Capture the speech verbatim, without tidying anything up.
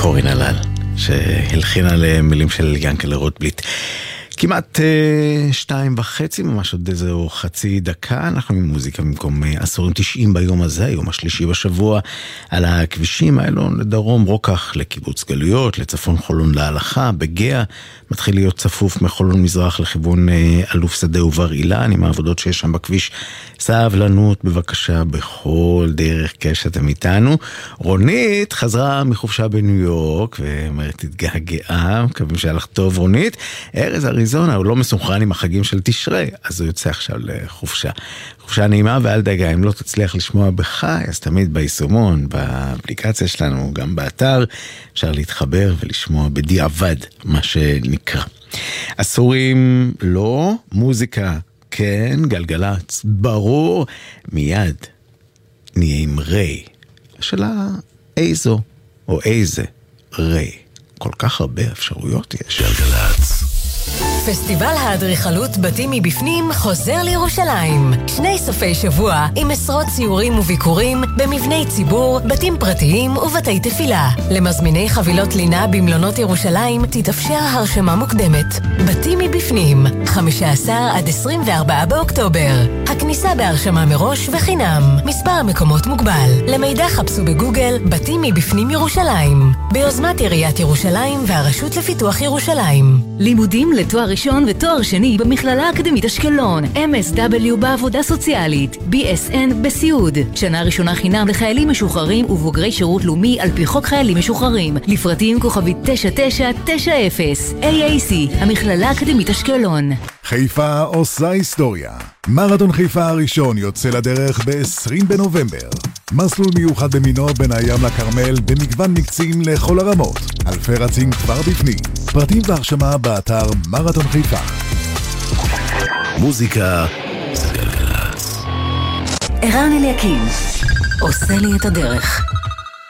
קורין הלל, שהלחינה למילים של ינקלה רוטבליט. כמעט אה, שתיים וחצי, ממש עוד איזו חצי דקה, אנחנו עם מוזיקה במקום אה, עשורים תשעים ביום הזה, יום השלישי בשבוע, על הכבישים האלו לדרום רוקח, לקיבוץ גלויות, לצפון חולון להלכה, בגאה, מתחיל להיות צפוף מחולון מזרח לכיוון אה, אלוף שדה ובר אילן, עם העבודות שיש שם בכביש. סבלנות בבקשה בכל דרך כשאתם איתנו. רונית חזרה מחופשה בניו יורק, ואומרת תתגעגעה, מקווים שהיה לך טוב רונית. ארז אריזונה, הוא לא מסונכרן עם החגים של תשרי, אז הוא יוצא עכשיו לחופשה. חופשה נעימה ואל דאגה, אם לא תצליח לשמוע בחי, אז תמיד ביישומון, באפליקציה שלנו, גם באתר, אפשר להתחבר ולשמוע בדיעבד, מה שנקרא. עשורים לא, מוזיקה כן, גלגלצ, ברור, מיד נהיה עם ריי. השאלה איזו או איזה ריי. כל כך הרבה אפשרויות יש. גלגלצ. פסטיבל האדריכלות בתים מבפנים חוזר לירושלים. שני סופי שבוע עם עשרות ציורים וביקורים במבני ציבור, בתים פרטיים ובתי תפילה. למזמיני חבילות לינה במלונות ירושלים תתאפשר הרשמה מוקדמת. בתים מבפנים, חמישה עשר עד עשרים וארבעה באוקטובר. הכניסה בהרשמה מראש וחינם. מספר המקומות מוגבל. למידע חפשו בגוגל בתים מבפנים ירושלים. ביוזמת עיריית ירושלים והרשות לפיתוח ירושלים. לימודים לתואר ראשון ותואר שני במכללה האקדמית אשקלון, אם אס דאבליו בעבודה סוציאלית, בי אס אן בסיעוד. שנה ראשונה חינם לחיילים משוחררים ובוגרי שירות לאומי על פי חוק חיילים משוחררים. לפרטים כוכבית תשע תשע תשע אפס. איי איי סי, המכללה האקדמית אשקלון. חיפה עושה היסטוריה. מרתון חיפה הראשון יוצא לדרך ב-עשרים בנובמבר. מסלול מיוחד במינו בין הים לכרמל במגוון מקצים לכל הרמות. אלפי רצים כבר בפנים. פרטים והרשמה באתר מרתון חיפה. מוזיקה זה גלגלצ. ערן אליקים עושה לי את הדרך.